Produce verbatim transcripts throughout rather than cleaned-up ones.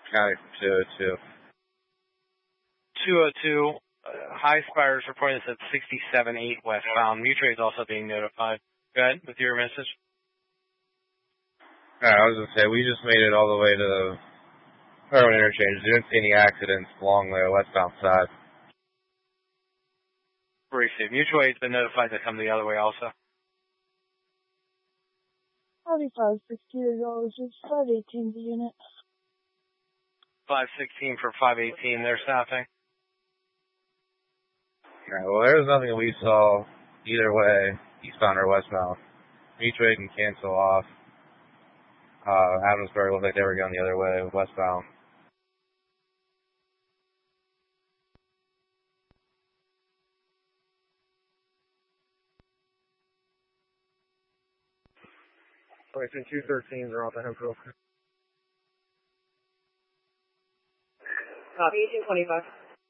County from two oh two. two oh two, uh, High Spires reporting this at sixty-seven eight westbound. Mutual is also being notified. Go ahead with your message. Alright, I was going to say, we just made it all the way to the Irwin interchange. Didn't see any accidents along the westbound side. Received. Mutual Aid's been notified to come the other way also. forty-five sixteen dollars, it's five eighteen the unit. five sixteen for five eighteen, they're staffing. Alright, well, there was nothing we saw either way, eastbound or westbound. Mutual Aid can cancel off. Uh, Adamsburg looked like they were going the other way, westbound. Question two thirteens are off the Hemphill. Copy, eighteen twenty-five.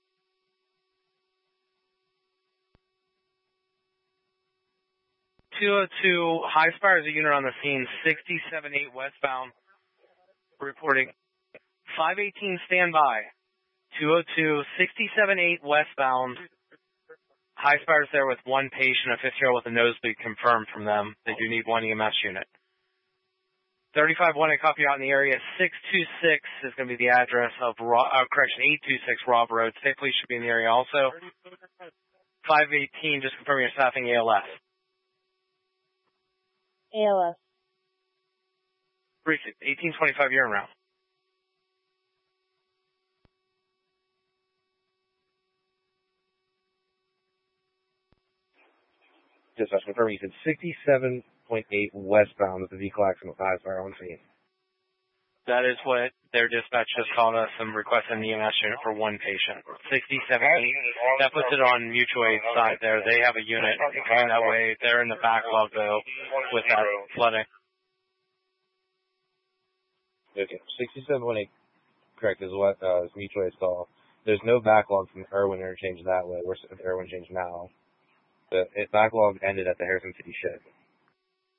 two oh two, High Spires, a unit on the scene, sixty-seven eight westbound, reporting five eighteen standby. two oh two, sixty-seven eight westbound. High Spires there with one patient, a fifty-year-old with a nosebleed confirmed from them. They do need one E M S unit. thirty-five one, I copy out in the area. six two six is going to be the address of, uh, correction, eight two six Rob Road. State Police should be in the area also. five eighteen, just confirming your staffing, A L S. A L S. Precinct, eighteen twenty-five, you're in route. Dispatch confirming you said sixty-seven point eight westbound with the vehicle accident with High Spire on scene. That is what their dispatch just called us and requested an E M S unit for one patient. sixty-seven eight. That puts it on Mutual Aid's side there. They have a unit going that way. They're in the backlog, though, with that flooding. Okay, sixty-seven point eight, correct, is what uh, is Mutual Aid's call. There's no backlog from Irwin interchange that way. We're at the Irwin interchange now. The it, backlog ended at the Harrison City shed.